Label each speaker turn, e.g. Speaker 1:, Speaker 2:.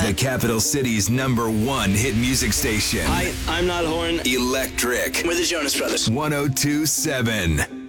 Speaker 1: The capital city's #1 hit music station.
Speaker 2: Hi, I'm Niall Horan.
Speaker 1: Electric.
Speaker 2: We're the Jonas Brothers.
Speaker 1: 102.7.